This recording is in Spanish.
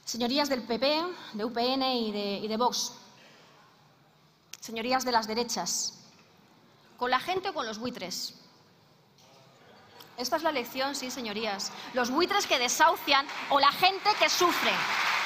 Señorías del PP, de UPN y de Vox, señorías de las derechas, ¿con la gente o con los buitres? Esta es la lección, sí, señorías. Los buitres que desahucian o la gente que sufre.